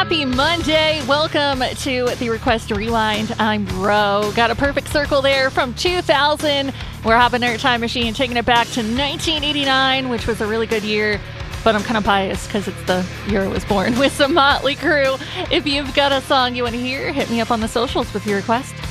Happy Monday. Welcome to the Request Rewind. I'm Ro. Got a perfect circle there from 2000. We're hopping our time machine, taking it back to 1989, which was a really good year. But I'm kind of biased because it's the year I was born, with some Motley Crue. If you've got a song you want to hear, hit me up on the socials with your request.